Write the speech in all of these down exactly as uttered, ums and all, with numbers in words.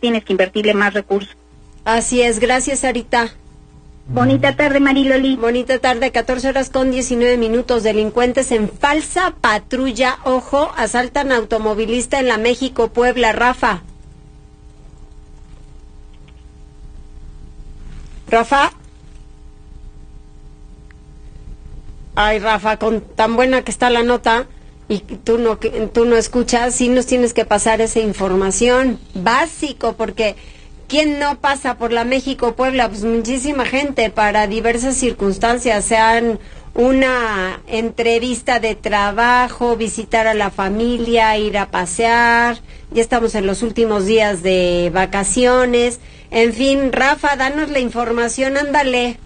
tienes que invertirle más recursos. Así es, gracias, Sarita. Bonita tarde, Mariloli. Bonita tarde, catorce horas con diecinueve minutos. Delincuentes en falsa patrulla, ojo, asaltan automovilista en la México-Puebla. Rafa. Rafa. Ay, Rafa, con tan buena que está la nota y tú no, tú no escuchas, sí nos tienes que pasar esa información. Básico, porque... ¿quién no pasa por la México-Puebla? Pues muchísima gente para diversas circunstancias, sean una entrevista de trabajo, visitar a la familia, ir a pasear, ya estamos en los últimos días de vacaciones, en fin, Rafa, danos la información, ándale.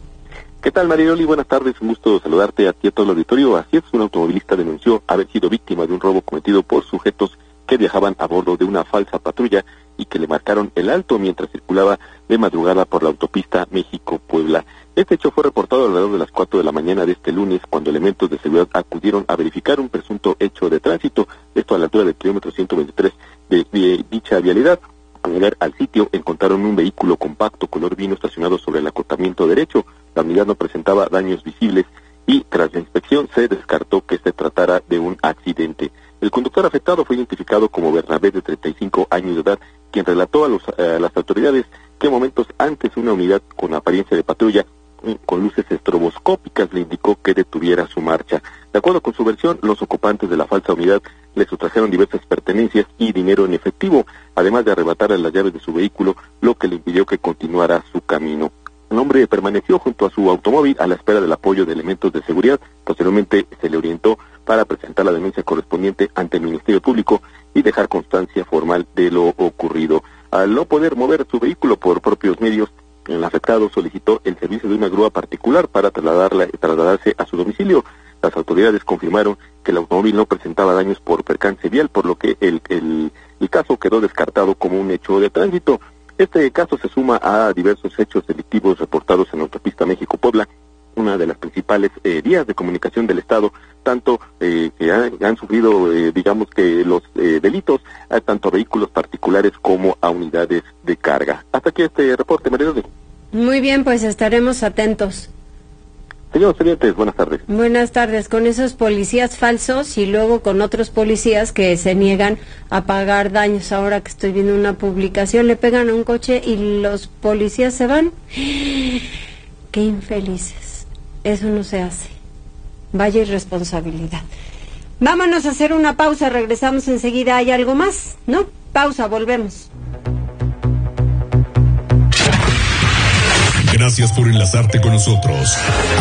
¿Qué tal, Mariloli? Buenas tardes, un gusto saludarte a ti y a todo el auditorio. Así es, un automovilista denunció haber sido víctima de un robo cometido por sujetos que viajaban a bordo de una falsa patrulla y que le marcaron el alto mientras circulaba de madrugada por la autopista México-Puebla. Este hecho fue reportado alrededor de las cuatro de la mañana de este lunes, cuando elementos de seguridad acudieron a verificar un presunto hecho de tránsito, esto a la altura del kilómetro ciento veintitrés de, de dicha vialidad. Al llegar al sitio, encontraron un vehículo compacto color vino estacionado sobre el acotamiento derecho. La unidad no presentaba daños visibles y tras la inspección se descartó que se tratara de un accidente. El conductor afectado fue identificado como Bernabé, de treinta y cinco años de edad, quien relató a, los, a las autoridades que momentos antes una unidad con apariencia de patrulla con luces estroboscópicas le indicó que detuviera su marcha. De acuerdo con su versión, los ocupantes de la falsa unidad le sustrajeron diversas pertenencias y dinero en efectivo, además de arrebatarle las llaves de su vehículo, lo que le impidió que continuara su camino. El hombre permaneció junto a su automóvil a la espera del apoyo de elementos de seguridad. Posteriormente se le orientó para presentar la denuncia correspondiente ante el Ministerio Público y dejar constancia formal de lo ocurrido. Al no poder mover su vehículo por propios medios, el afectado solicitó el servicio de una grúa particular para trasladarla, trasladarse a su domicilio. Las autoridades confirmaron que el automóvil no presentaba daños por percance vial, por lo que el, el, el caso quedó descartado como un hecho de tránsito. Este caso se suma a diversos hechos delictivos reportados en la autopista México-Puebla, una de las principales eh, vías de comunicación del Estado, tanto eh, que han, han sufrido, eh, digamos que los eh, delitos, a tanto a vehículos particulares como a unidades de carga. Hasta aquí este reporte, Mariloli. Muy bien, pues estaremos atentos. Señor Cervantes, buenas tardes. Buenas tardes. Con esos policías falsos y luego con otros policías que se niegan a pagar daños. Ahora que estoy viendo una publicación, le pegan a un coche y los policías se van. Qué infelices. Eso no se hace. Vaya irresponsabilidad. Vámonos a hacer una pausa, regresamos enseguida. ¿Hay algo más? ¿No? Pausa, volvemos. Gracias por enlazarte con nosotros.